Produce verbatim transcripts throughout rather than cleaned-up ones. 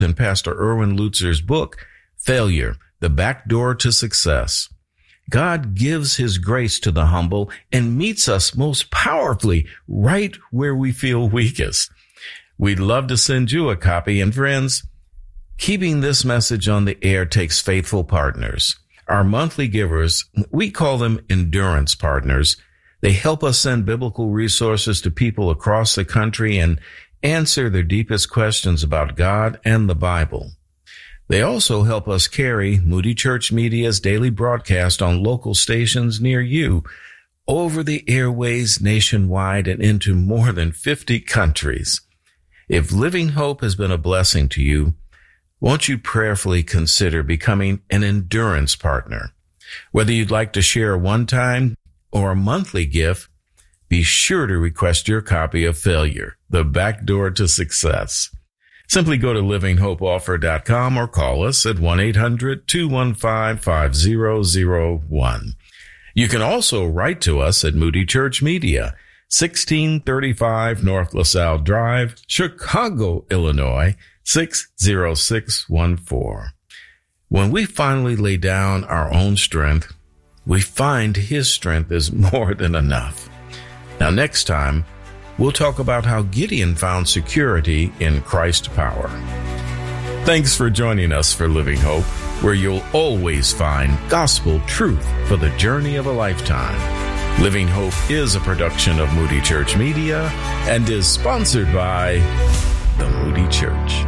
in Pastor Erwin Lutzer's book, Failure, The Back Door to Success. God gives his grace to the humble and meets us most powerfully right where we feel weakest. We'd love to send you a copy. And friends, keeping this message on the air takes faithful partners. Our monthly givers, we call them endurance partners. They help us send biblical resources to people across the country and answer their deepest questions about God and the Bible. They also help us carry Moody Church Media's daily broadcast on local stations near you, over the airways nationwide and into more than fifty countries. If Living Hope has been a blessing to you, won't you prayerfully consider becoming an endurance partner? Whether you'd like to share a one-time or a monthly gift, be sure to request your copy of Failure, The Back Door to Success. Simply go to living hope offer dot com or call us at one eight hundred two one five five zero zero one. You can also write to us at Moody Church Media, sixteen thirty-five North LaSalle Drive, Chicago, Illinois, six zero six one four. When we finally lay down our own strength, we find his strength is more than enough. Now, next time, we'll talk about how Gideon found security in Christ's power. Thanks for joining us for Living Hope, where you'll always find gospel truth for the journey of a lifetime. Living Hope is a production of Moody Church Media and is sponsored by the Moody Church.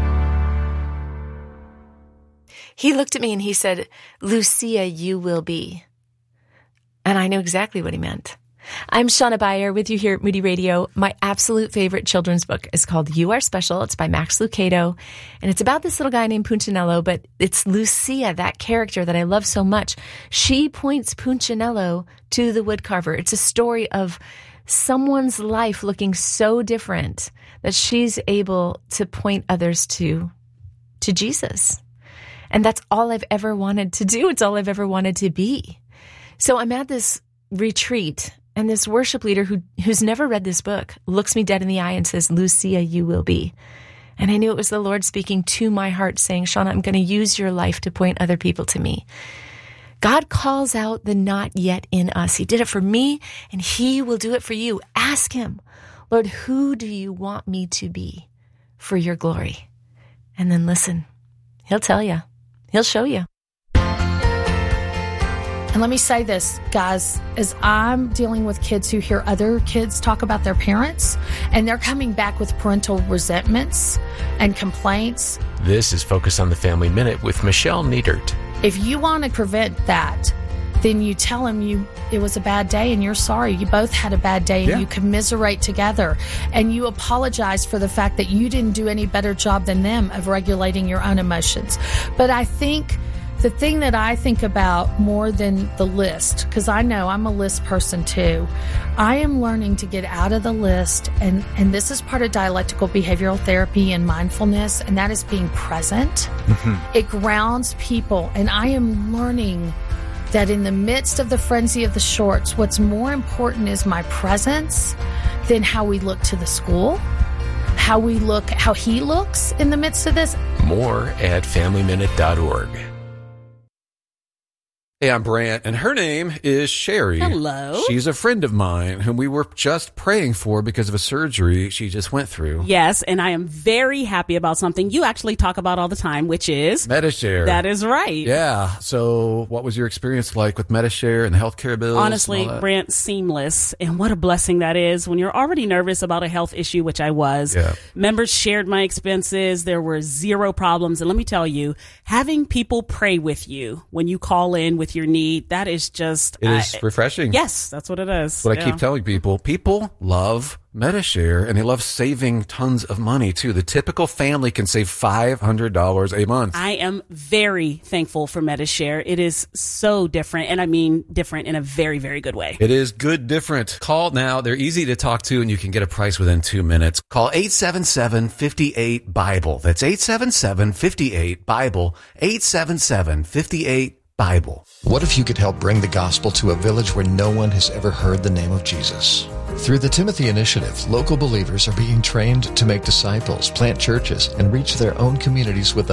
He looked at me and he said, "Lucia, you will be." And I knew exactly what he meant. I'm Shauna Beyer with you here at Moody Radio. My absolute favorite children's book is called You Are Special. It's by Max Lucado, and it's about this little guy named Punchinello, but it's Lucia, that character that I love so much. She points Punchinello to the woodcarver. It's a story of someone's life looking so different that she's able to point others to, to Jesus. And that's all I've ever wanted to do. It's all I've ever wanted to be. So I'm at this retreat, and this worship leader who who's never read this book looks me dead in the eye and says, "Lucia, you will be." And I knew it was the Lord speaking to my heart saying, "Shauna, I'm going to use your life to point other people to me." God calls out the not yet in us. He did it for me, and he will do it for you. Ask him, "Lord, who do you want me to be for your glory?" And then listen. He'll tell you. He'll show you. And let me say this, guys, as I'm dealing with kids who hear other kids talk about their parents, and they're coming back with parental resentments and complaints. This is Focus on the Family Minute with Michelle Niedert. If you want to prevent that, then you tell them you it was a bad day and you're sorry. You both had a bad day and yeah. you commiserate together. And you apologize for the fact that you didn't do any better job than them of regulating your own emotions. But I think the thing that I think about more than the list, because I know I'm a list person too, I am learning to get out of the list, and, and this is part of dialectical behavioral therapy and mindfulness, and that is being present. Mm-hmm. It grounds people, and I am learning that in the midst of the frenzy of the shorts, what's more important is my presence than how we look to the school, how we look, how he looks in the midst of this. More at family minute dot org. Hey, I'm Brant, and her name is Sherry. Hello. She's a friend of mine whom we were just praying for because of a surgery she just went through. Yes, and I am very happy about something you actually talk about all the time, which is Medi-Share. That is right. Yeah. So what was your experience like with Medi-Share and healthcare bills? Honestly, Brant, seamless. And what a blessing that is when you're already nervous about a health issue, which I was. Yeah. Members shared my expenses. There were zero problems. And let me tell you, having people pray with you when you call in with your need, that is just it is I, refreshing. Yes, that's what it is. What yeah. I keep telling people, people love Medi-Share, and they love saving tons of money too. The typical family can save five hundred dollars a month. I am very thankful for Medi-Share. It is so different, and I mean different in a very, very good way. It is good different. Call now. They're easy to talk to, and you can get a price within two minutes. Call eight seven seven, five eight, BIBLE. That's eight seven seven, five eight, BIBLE. eight seven seven, five eight, Bible. What if you could help bring the gospel to a village where no one has ever heard the name of Jesus? Through the Timothy Initiative, local believers are being trained to make disciples, plant churches, and reach their own communities with